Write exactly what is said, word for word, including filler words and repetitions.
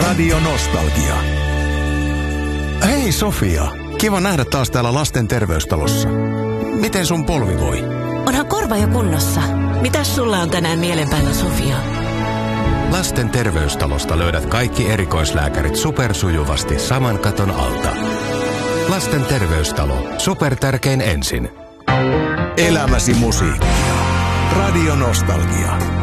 Radio Nostalgia. Hei Sofia, kiva nähdä taas täällä lasten terveystalossa. Miten sun polvi voi? Onhan korva jo kunnossa. Mitäs sulla on tänään mielenpäällä, Sofia? Lasten terveystalosta löydät kaikki erikoislääkärit supersujuvasti saman katon alta. Lasten terveystalo. Supertärkein ensin. Elämäsi musiikkia. Radio Nostalgia.